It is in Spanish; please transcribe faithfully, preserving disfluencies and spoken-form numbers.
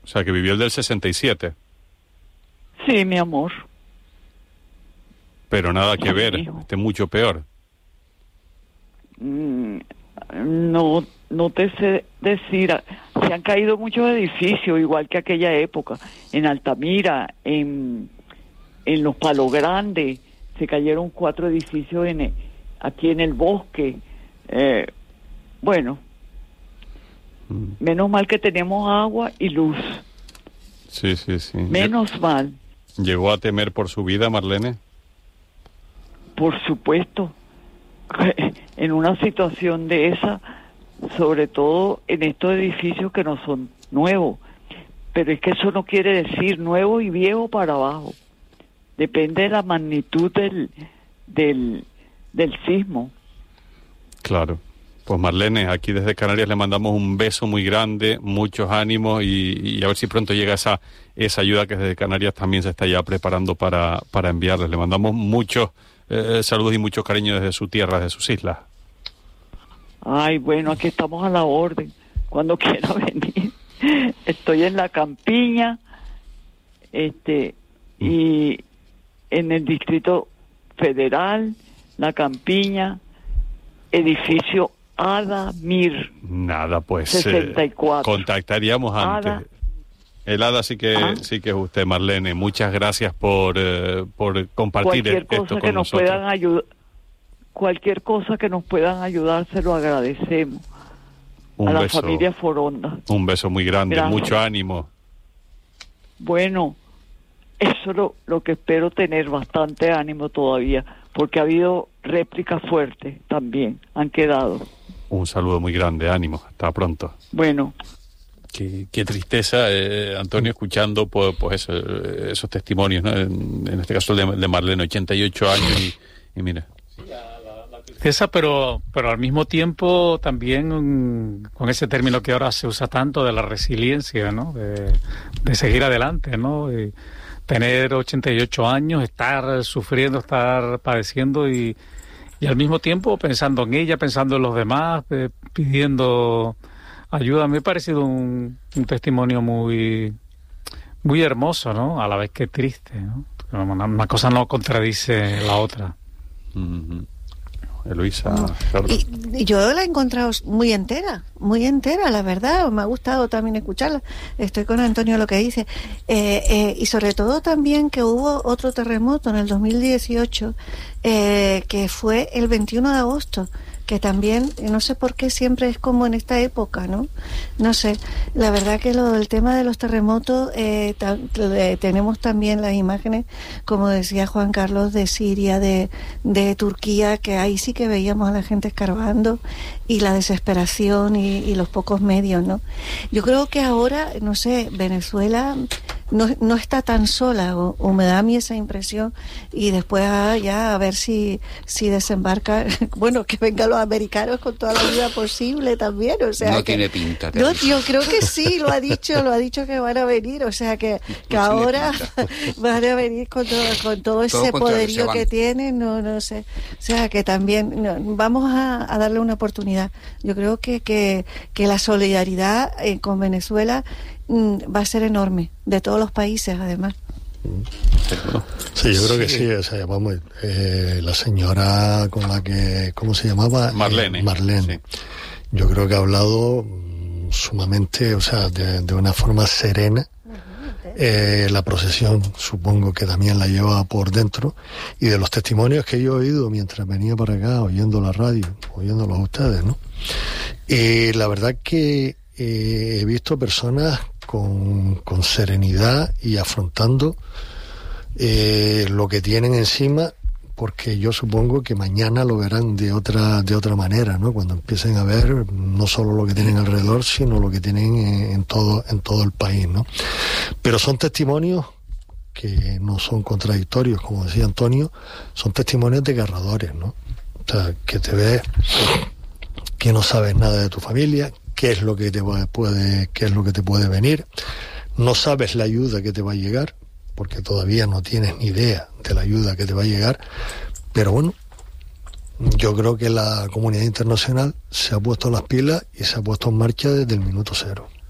O sea, que vivió el del sesenta y siete. Sí, mi amor. Pero nada que Sí, ver, hijo. este mucho peor. Mm, No, no te sé decir. Se han caído muchos edificios, igual que aquella época. En Altamira, en, en Los Palos Grandes, se cayeron cuatro edificios en el- aquí en el bosque. Eh, bueno, Mm. menos mal que tenemos agua y luz. Sí, sí, sí. Menos mal, ¿Llegó a temer por su vida, Marlene? por supuesto. En una situación de esa, sobre todo en estos edificios que no son nuevos. Pero es que eso no quiere decir nuevo y viejo para abajo. Depende de la magnitud del, del, del sismo. Claro. Pues Marlene, aquí desde Canarias le mandamos un beso muy grande, muchos ánimos y, y a ver si pronto llega esa esa ayuda que desde Canarias también se está ya preparando para, para enviarles. Le mandamos muchos eh, saludos y mucho cariño desde su tierra, desde sus islas. Ay, bueno, aquí estamos a la orden. Cuando quiera venir. Estoy en la campiña, este, y en el Distrito Federal, la campiña, edificio Adamir. Nada, pues sesenta y cuatro. eh, contactaríamos antes. Ada. El Ada sí que Ah. sí que es usted, Marlene. Muchas gracias por eh, por compartir Cualquier esto cosa con que nos nosotros. puedan ayudar, cualquier cosa que nos puedan ayudar, se lo agradecemos. Un a la beso, familia Foronda. un beso muy grande, Gracias. mucho ánimo. Bueno, eso es lo, lo que espero tener, bastante ánimo todavía, porque ha habido réplicas fuertes también, han quedado. Un saludo muy grande, ánimo. Hasta pronto. Bueno, Qué, qué tristeza, eh, Antonio, escuchando pues, pues eso, eh, esos testimonios, ¿no? En, en este caso el de, de Marlene, ochenta y ocho años y, y mira. Esa, pero pero al mismo tiempo también mm, con ese término que ahora se usa tanto de la resiliencia, ¿no? De, de seguir adelante, ¿no? Y tener ochenta y ocho años, estar sufriendo, estar padeciendo y, y al mismo tiempo pensando en ella, pensando en los demás, eh, pidiendo ayuda. Me ha parecido un, un testimonio muy muy hermoso, ¿no? A la vez que triste, ¿no? Una, una cosa no contradice la otra. Mm-hmm. Eloisa. Y, y yo la he encontrado muy entera, muy entera, la verdad. Me ha gustado también escucharla. Estoy con Antonio lo que dice. Eh, eh, y sobre todo también que hubo otro terremoto en el dos mil dieciocho, eh, que fue el veintiuno de agosto, que también, no sé por qué siempre es como en esta época, ¿no? No sé, la verdad que lo del tema de los terremotos, eh, ta, eh, tenemos también las imágenes, como decía Juan Carlos, de Siria, de, de Turquía, que ahí sí que veíamos a la gente escarbando y la desesperación y, y los pocos medios, ¿no? Yo creo que ahora, no sé, Venezuela no, no está tan sola, o, o me da a mí esa impresión, y después ah, ya a ver si, si desembarca, bueno, que vengan los americanos con toda la ayuda posible también, o sea no que, tiene pinta. no, Teresa. yo creo que sí, lo ha dicho, lo ha dicho que van a venir, o sea que, que No ahora tiene van a venir con todo, con todo ese Todo contrario, poderío se van. que tienen, no, no sé, o sea que también no, vamos a, a darle una oportunidad. Yo creo que, que, que la solidaridad eh, con Venezuela mm, va a ser enorme, de todos los países además. Sí, yo creo que sí, o sea, vamos, eh, la señora con la que, ¿cómo se llamaba? Marlene. Eh, Marlene. Sí. Yo creo que ha hablado mm, sumamente, o sea, de, de una forma serena. Eh, la procesión supongo que también la lleva por dentro, y de los testimonios que yo he oído mientras venía para acá oyendo la radio, oyéndolos a ustedes, ¿no? Y la verdad que eh, he visto personas con, con serenidad y afrontando eh, lo que tienen encima, porque yo supongo que mañana lo verán de otra de otra manera, ¿no? Cuando empiecen a ver no solo lo que tienen alrededor, sino lo que tienen en, en todo en todo el país, ¿no? Pero son testimonios que no son contradictorios, como decía Antonio, son testimonios desgarradores, ¿no? O sea, que te ves que no sabes nada de tu familia, qué es lo que te puede qué es lo que te puede venir, no sabes la ayuda que te va a llegar, porque todavía no tienes ni idea de la ayuda que te va a llegar, pero bueno, yo creo que la comunidad internacional se ha puesto las pilas y se ha puesto en marcha desde el minuto cero.